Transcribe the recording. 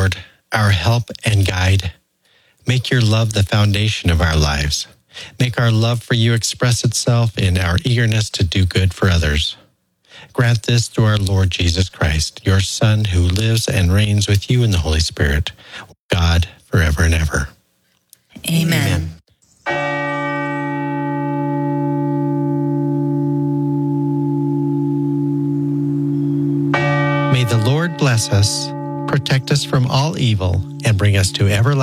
Lord, our help and guide. Make your love the foundation of our lives. Make our love for you express itself in our eagerness to do good for others. Grant this through our Lord Jesus Christ, your Son, who lives and reigns with you in the Holy Spirit, God, forever and ever. Amen. May the Lord bless us, protect us from all evil, and bring us to everlasting